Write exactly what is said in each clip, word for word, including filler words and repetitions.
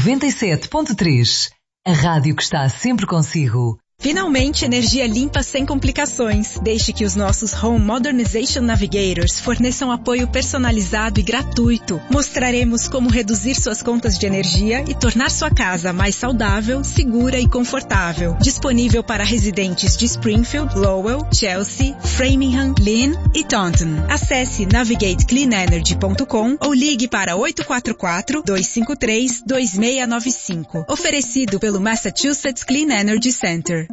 noventa e sete ponto três. A rádio que está sempre consigo. Finalmente, energia limpa sem complicações. Deixe que os nossos Home Modernization Navigators forneçam apoio personalizado e gratuito. Mostraremos como reduzir suas contas de energia e tornar sua casa mais saudável, segura e confortável. Disponível para residentes de Springfield, Lowell, Chelsea, Framingham, Lynn e Taunton. Acesse navigate clean energy ponto com ou ligue para oito quatro quatro, dois cinco três, dois seis nove cinco. Oferecido pelo Massachusetts Clean Energy Center.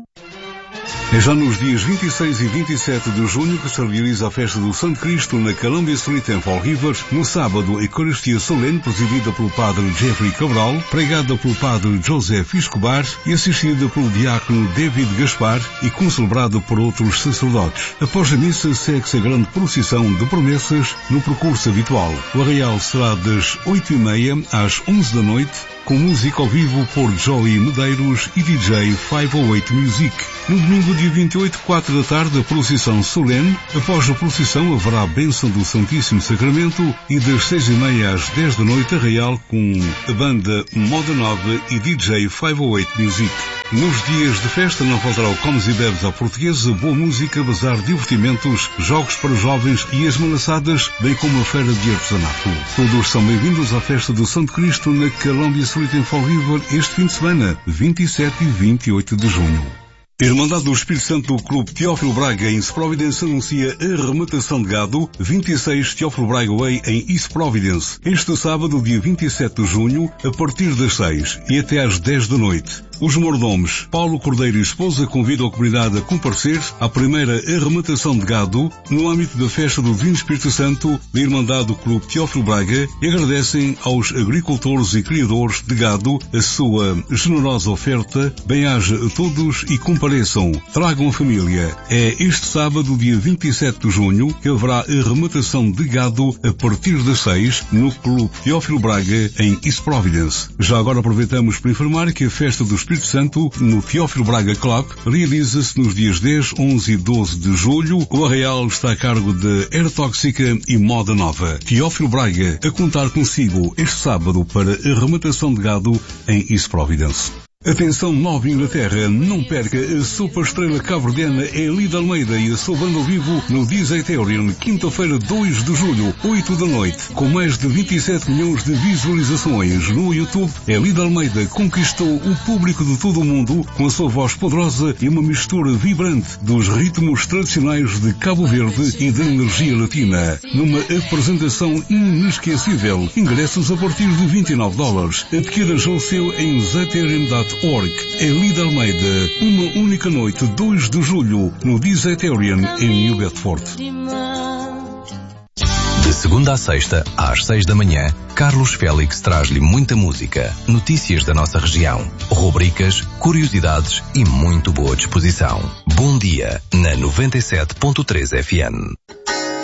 É já nos dias vinte e seis e vinte e sete de junho que se realiza a festa do Santo Cristo na Columbia Street em Fall River. No sábado, a Eucaristia Solene, presidida pelo Padre Jeffrey Cabral, pregada pelo Padre Joseph Escobar e assistida pelo Diácono David Gaspar e concelebrada por outros sacerdotes. Após a missa, segue-se a grande procissão de promessas no percurso habitual. O arraial será das oito e meia às onze da noite, com música ao vivo por Joey Medeiros e D J quinhentos e oito Music. No domingo, dia vinte e oito, quatro da tarde, a procissão solene. Após a procissão, haverá a bênção do Santíssimo Sacramento e das seis e meia às dez da noite, arraial com a banda Moda Nova e D J quinhentos e oito Music. Nos dias de festa não faltará o comes e bebes à portuguesa, boa música, bazar, divertimentos, jogos para jovens e as malaçadas, bem como a feira de artesanato. Todos são bem-vindos à festa do Santo Cristo na Columbia Street em Fall River este fim de semana, vinte e sete e vinte e oito de junho. Irmandade do Espírito Santo do Clube Teófilo Braga em East Providence anuncia a arrematação de gado vinte e seis Teófilo Braga Way em East Providence. Este sábado, dia vinte e sete de junho, a partir das seis e até às dez da noite. Os mordomos Paulo Cordeiro e esposa convidam a comunidade a comparecer à primeira arrematação de gado no âmbito da festa do Divino Espírito Santo da Irmandade do Clube Teófilo Braga e agradecem aos agricultores e criadores de gado a sua generosa oferta. Bem-aja a todos e compareçam. Tragam a família. É este sábado, dia vinte e sete de junho, que haverá a arrematação de gado a partir das seis no Clube Teófilo Braga em East Providence. Já agora aproveitamos para informar que a festa do Espírito Santo no Teófilo Braga Club realiza-se nos dias dez, onze e doze de julho. O arraial está a cargo de Era Tóxica e Moda Nova. Teófilo Braga a contar consigo este sábado para a arrematação de gado em East Providence. Atenção Nova Inglaterra, não perca a super estrela cabo-verdiana Elida Almeida e a sua banda ao vivo no Disaterion, quinta-feira dois de julho, oito da noite. Com mais de vinte e sete milhões de visualizações no YouTube, Elida Almeida conquistou o público de todo o mundo com a sua voz poderosa e uma mistura vibrante dos ritmos tradicionais de Cabo Verde e da energia latina. Numa apresentação inesquecível, ingressos a partir de vinte e nove dólares. Adquira já o seu em Zaterion ponto com. Org. Elida Almeida, uma única noite, dois de julho, no Disaterion, em New Bedford. De segunda a sexta, às seis da manhã, Carlos Félix traz-lhe muita música, notícias da nossa região, rubricas, curiosidades e muito boa disposição. Bom dia, na noventa e sete ponto três F M.